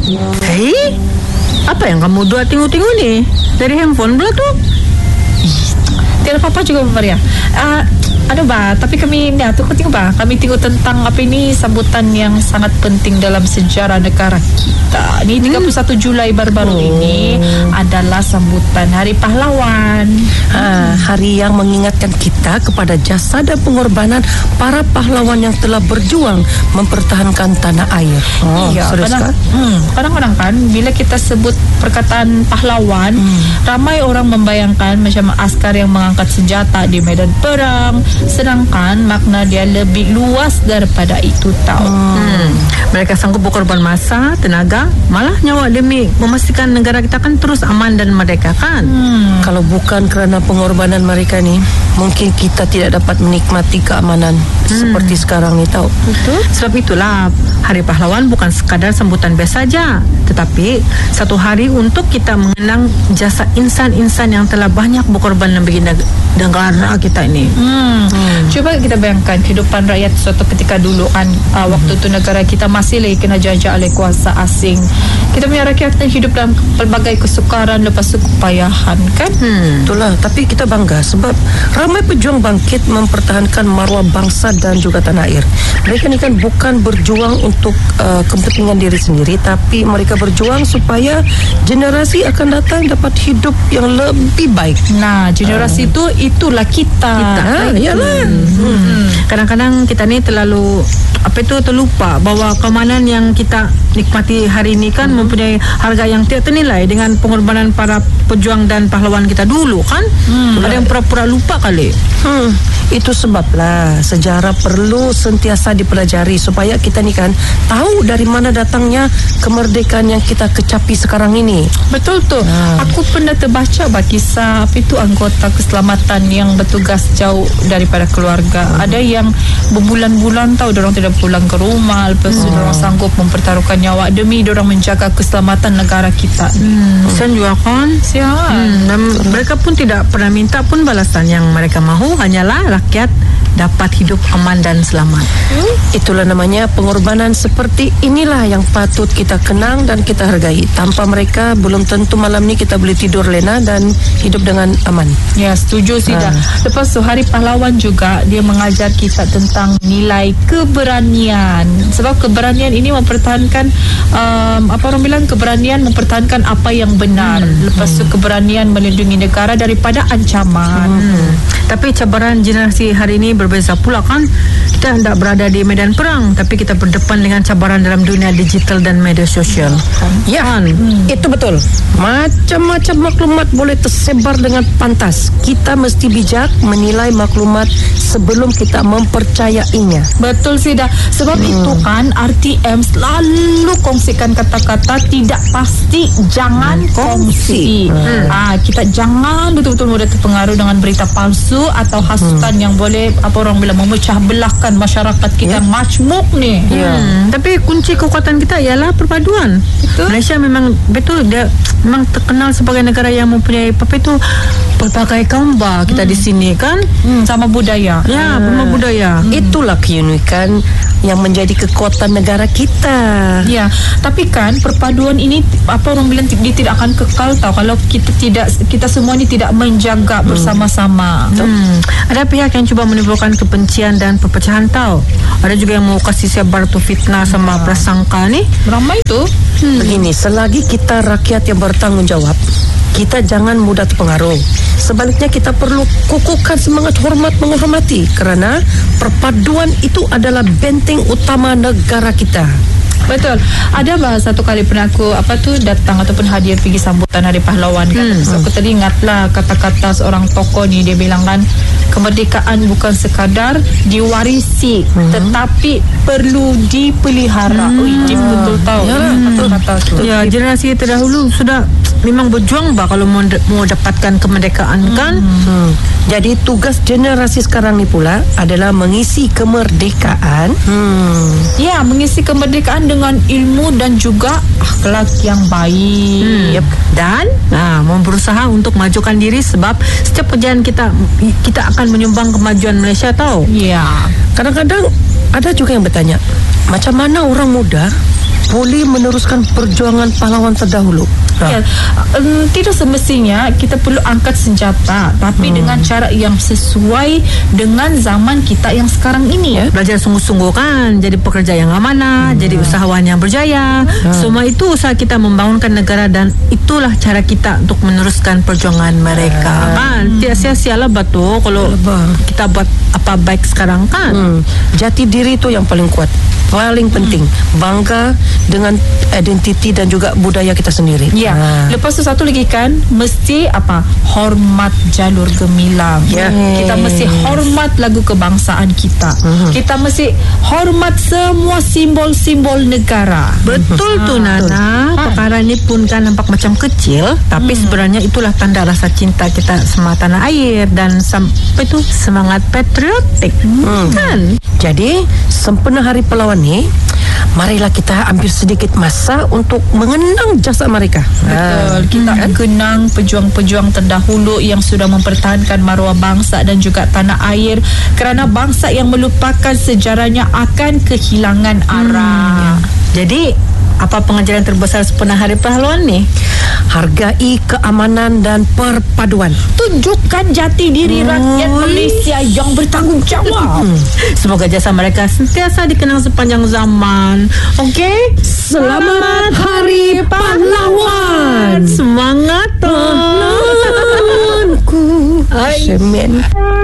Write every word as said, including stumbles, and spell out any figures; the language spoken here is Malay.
Hei, apa yang kamu dua tengok-tengok ni? Dari handphone pula tu? Tidak apa-apa juga Maria. Uh, Aduh bah, tapi kami ya, tu kau tengok bah, kami tengok tentang apa ini sambutan yang sangat penting dalam sejarah negara kita. Ini tiga puluh satu Julai baru-baru oh. ini adalah sambutan Hari Pahlawan. Ha, hari yang mengingatkan kita kepada jasa dan pengorbanan para pahlawan yang telah berjuang mempertahankan tanah air. Oh, iya, serius kadang, kan? Hmm, kadang-kadang kan bila kita sebut perkataan pahlawan, hmm. ramai orang membayangkan macam askar yang mengangkat senjata di medan perang. Sedangkan makna dia lebih luas daripada itu tau. Hmm. Hmm. Mereka sanggup berkorban masa, tenaga, malah nyawa demi memastikan negara kita kan terus aman dan merdeka kan. Hmm. Kalau bukan kerana pengorbanan mereka ni, mungkin kita tidak dapat menikmati keamanan hmm. seperti sekarang ni tau. Betul. Sebab itulah Hari Pahlawan bukan sekadar sambutan biasa saja, tetapi satu hari untuk kita mengenang jasa insan-insan yang telah banyak berkorban bagi negara kita ini. Hmm. Hmm. Cuba kita bayangkan kehidupan rakyat suatu ketika dulu kan, uh, waktu tu negara kita masih lagi kena jajah oleh kuasa asing. Kita punya rakyat kan hidup dalam pelbagai kesukaran lepas tu kepayahan kan. Hmm. Itulah, tapi kita bangga sebab ramai pejuang bangkit mempertahankan maruah bangsa dan juga tanah air. Mereka ni kan bukan berjuang untuk uh, kepentingan diri sendiri, tapi mereka berjuang supaya generasi akan datang dapat hidup yang lebih baik. Nah, generasi itu uh. itulah kita. Kita. Ha, ya. Hmm. Hmm. Kadang-kadang kita ni terlalu apa itu terlupa bahawa keamanan yang kita nikmati hari ini kan hmm. mempunyai harga yang tidak ternilai dengan pengorbanan para pejuang dan pahlawan kita dulu kan. Hmm. Ada yang pura-pura lupa kali. Hmm. Itu sebablah sejarah perlu sentiasa dipelajari supaya kita ni kan tahu dari mana datangnya kemerdekaan yang kita kecapi sekarang ini. Betul tu. Ha. Aku pernah terbaca bah kisah apa itu anggota keselamatan yang bertugas jauh daripada keluarga. Hmm. Ada yang berbulan-bulan tahu diorang tidak pulang ke rumah, lepas tu hmm. diorang sanggup mempertaruhkan nyawa demi diorang menjaga keselamatan negara kita. Hmm. Kesian juga kan? Kesian. Hmm. Dan mereka pun tidak pernah minta pun balasan. Yang mereka mahu hanyalah rakyat dapat hidup aman dan selamat. Hmm? Itulah namanya pengorbanan seperti inilah yang patut kita kenang dan kita hargai. Tanpa mereka belum tentu malam ni kita boleh tidur lena dan hidup dengan aman. Ya, setuju sih dah. Ha. Lepas tu Hari Pahlawan juga dia mengajar kita tentang nilai keberanian. Sebab keberanian ini mempertahankan um, apa orang bilang keberanian mempertahankan apa yang benar. Hmm. Lepas tu keberanian melindungi negara daripada ancaman. Hmm. Tapi cabaran generasi hari ini berbeza pula kan. Kita tidak berada di medan perang, tapi kita berdepan dengan cabaran dalam dunia digital dan media sosial. Ya, hmm. itu betul. Macam-macam maklumat boleh tersebar dengan pantas. Kita mesti bijak menilai maklumat sebelum kita mempercayainya. Betul sih dah. Sebab hmm. itu kan R T M selalu kongsikan kata-kata tidak pasti, jangan hmm. kongsi. Hmm. Ah, kita jangan betul-betul mudah terpengaruh dengan berita palsu atau hasutan hmm. yang boleh apa orang bilang memecah belahkan masyarakat kita. Yeah. Majmuk ni. Yeah. Hmm. Tapi kunci kekuatan kita ialah perpaduan. Betul. Malaysia memang betul dia memang terkenal sebagai negara yang mempunyai apa itu pelbagai gambar kita hmm. di sini kan. Hmm. Sama budaya. Ya, sama budaya. Hmm. Itulah keunikan yang menjadi kekuatan negara kita. Ya, tapi kan perpaduan ini apa orang bilang dia tidak akan kekal tau kalau kita tidak kita semua ni tidak menjaga hmm. bersama-sama. Hmm. Ada pihak yang cuba menimbulkan kebencian dan perpecahan tau. Ada juga yang mau kasih sebar tu fitnah sama hmm. prasangka ni. Ramai tu. Hmm. Begini, selagi kita rakyat yang bertanggungjawab, kita jangan mudah terpengaruh. Sebaliknya kita perlu kukuhkan semangat hormat menghormati kerana perpaduan itu adalah benteng utama negara kita. Betul. Ada bahasa satu kali pernah aku apa tu datang ataupun hadir pergi sambutan Hari Pahlawan kan. Hmm. So, aku teringatlah kata-kata seorang tokoh ni, dia bilang kan kemerdekaan bukan sekadar diwarisi hmm. tetapi perlu dipelihara. Hmm. Ui, dia betul tahu. Ya, hmm. betul kata tu. Ya, generasi terdahulu sudah memang berjuang bah kalau mau, mau dapatkan kemerdekaan hmm. kan. Hmm. Jadi tugas generasi sekarang ni pula adalah mengisi kemerdekaan. Hmm. Ya, mengisi kemerdekaan dengan ilmu dan juga akhlak yang baik. Hmm. Yep. Dan nah, mau berusaha untuk majukan diri sebab setiap perjalanan kita kita akan menyumbang kemajuan Malaysia tau. Ya. Kadang-kadang ada juga yang bertanya, macam mana orang muda boleh meneruskan perjuangan pahlawan terdahulu. Ya, um, tidak semestinya kita perlu angkat senjata, tapi hmm. dengan cara yang sesuai dengan zaman kita yang sekarang ini ya. Belajar sungguh-sungguh kan, jadi pekerja yang amanah, hmm. jadi usahawan yang berjaya. Hmm. Semua itu usaha kita membangunkan negara dan itulah cara kita untuk meneruskan perjuangan mereka. Hmm. Kan, tidak sia-sialah batu kalau hmm. kita buat apa baik sekarang kan. Hmm. Jati diri itu yang paling kuat, paling penting. Hmm. Bangga dengan identiti dan juga budaya kita sendiri. Ya. Ha. Lepas tu satu lagi kan, mesti apa? Hormat jalur gemilang. Yes. Kita mesti hormat lagu kebangsaan kita. Uh-huh. Kita mesti hormat semua simbol-simbol negara. Betul uh-huh. tu Nana. Ha. Perkara ni pun kan nampak macam kecil, tapi hmm. sebenarnya itulah tanda rasa cinta kita sama tanah air dan sampai tu semangat patriotik. Hmm. Kan? Jadi sempena Hari Pahlawan ni, marilah kita ambil sedikit masa untuk mengenang jasa mereka. Betul. Kita hmm. kenang pejuang-pejuang terdahulu yang sudah mempertahankan maruah bangsa dan juga tanah air, kerana bangsa yang melupakan sejarahnya akan kehilangan arah. Hmm. Jadi apa pengajaran terbesar sempena Hari Pahlawan ni? Hargai keamanan dan perpaduan. Tunjukkan jati diri oh. rakyat Malaysia yang bertanggungjawab. Hmm. Semoga jasa mereka sentiasa dikenang sepanjang zaman. Okey? Selamat Hari Pahlawan. Semangat. Pahlawanku. Semen.